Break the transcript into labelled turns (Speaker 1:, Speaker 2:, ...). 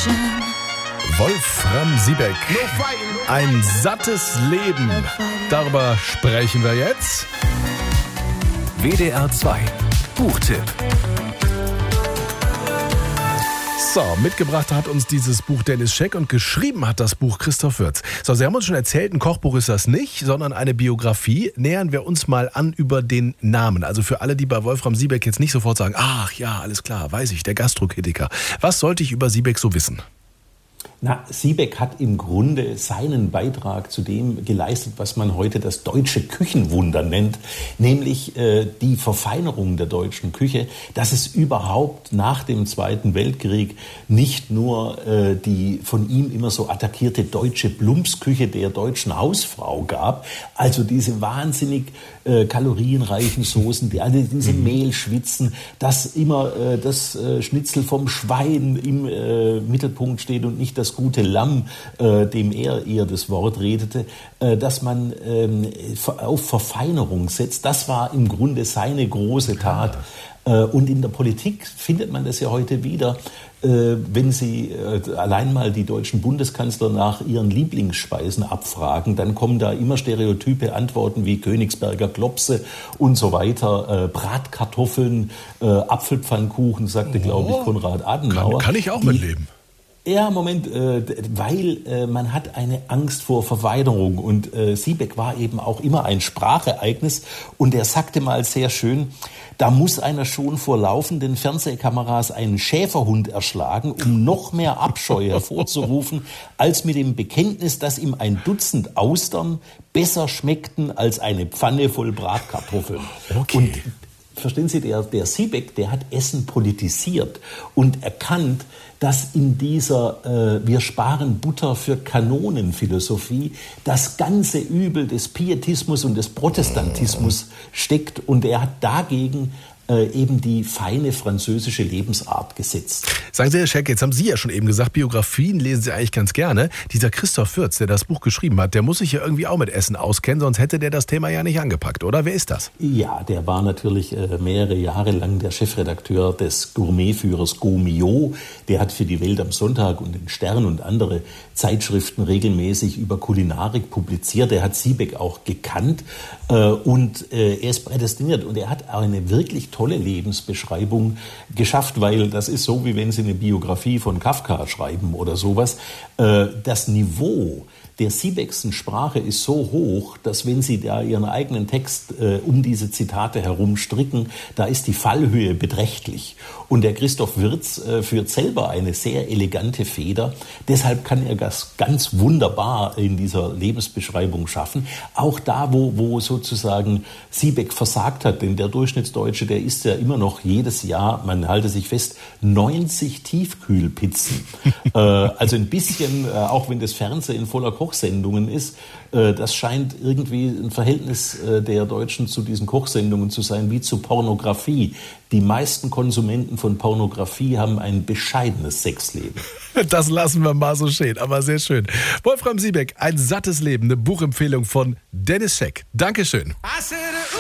Speaker 1: Wolfram Siebeck. Ein sattes Leben. Darüber sprechen wir jetzt.
Speaker 2: WDR 2 Buchtipp.
Speaker 1: So, mitgebracht hat uns dieses Buch Dennis Scheck und geschrieben hat das Buch Christoph Würz. So, Sie haben uns schon erzählt, ein Kochbuch ist das nicht, sondern eine Biografie. Nähern wir uns mal an über den Namen. Also für alle, die bei Wolfram Siebeck jetzt nicht sofort sagen, ach ja, alles klar, weiß ich, der Gastrokritiker. Was sollte ich über Siebeck so wissen?
Speaker 3: Siebeck hat im Grunde seinen Beitrag zu dem geleistet, was man heute das deutsche Küchenwunder nennt, nämlich die Verfeinerung der deutschen Küche, dass es überhaupt nach dem Zweiten Weltkrieg nicht nur die von ihm immer so attackierte deutsche Plumpsküche der deutschen Hausfrau gab, also diese wahnsinnig kalorienreichen Soßen, diese Mehlschwitzen, dass immer das Schnitzel vom Schwein im Mittelpunkt steht und nicht das gute Lamm, dem er eher das Wort redete, dass man auf Verfeinerung setzt. Das war im Grunde seine große Tat. Und in der Politik findet man das ja heute wieder, wenn Sie allein mal die deutschen Bundeskanzler nach ihren Lieblingsspeisen abfragen, dann kommen da immer stereotype Antworten wie Königsberger Klopse und so weiter, Bratkartoffeln, Apfelpfannkuchen, sagte, glaube ich, Konrad Adenauer.
Speaker 1: Kann ich auch mitleben.
Speaker 3: Ja, Moment, weil man hat eine Angst vor Verweigerung und Siebeck war eben auch immer ein Sprachereignis und er sagte mal sehr schön, da muss einer schon vor laufenden Fernsehkameras einen Schäferhund erschlagen, um noch mehr Abscheu hervorzurufen, als mit dem Bekenntnis, dass ihm ein Dutzend Austern besser schmeckten als eine Pfanne voll Bratkartoffeln.
Speaker 1: Okay.
Speaker 3: Und verstehen Sie, der Siebeck, der hat Essen politisiert und erkannt, dass in dieser wir sparen Butter für Kanonen-Philosophie das ganze Übel des Pietismus und des Protestantismus steckt. Und er hat dagegen eben die feine französische Lebensart gesetzt.
Speaker 1: Sagen Sie, Herr Scheck, jetzt haben Sie ja schon eben gesagt, Biografien lesen Sie eigentlich ganz gerne. Dieser Christoph Würz, der das Buch geschrieben hat, der muss sich ja irgendwie auch mit Essen auskennen, sonst hätte der das Thema ja nicht angepackt, oder? Wer ist das?
Speaker 3: Ja, der war natürlich mehrere Jahre lang der Chefredakteur des Gourmetführers Gaumillot. Der hat für die Welt am Sonntag und den Stern und andere Zeitschriften regelmäßig über Kulinarik publiziert. Er hat Siebeck auch gekannt und er ist prädestiniert und er hat eine wirklich tolle Lebensbeschreibung geschafft, weil das ist so, wie wenn Sie eine Biografie von Kafka schreiben oder sowas. Das Niveau der Siebeckschen Sprache ist so hoch, dass wenn Sie da Ihren eigenen Text um diese Zitate herum stricken, da ist die Fallhöhe beträchtlich. Und der Christoph Würz führt selber eine sehr elegante Feder. Deshalb kann er das ganz wunderbar in dieser Lebensbeschreibung schaffen. Auch da, wo sozusagen Siebeck versagt hat. Denn der Durchschnittsdeutsche, der isst ja immer noch jedes Jahr, man halte sich fest, 90 Tiefkühlpizzen. Also ein bisschen, auch wenn das Fernsehen voller Kochsendungen ist, das scheint irgendwie ein Verhältnis der Deutschen zu diesen Kochsendungen zu sein, wie zu Pornografie. Die meisten Konsumenten von Pornografie haben ein bescheidenes Sexleben.
Speaker 1: Das lassen wir mal so stehen, aber sehr schön. Wolfram Siebeck, ein sattes Leben, eine Buchempfehlung von Dennis Scheck. Dankeschön.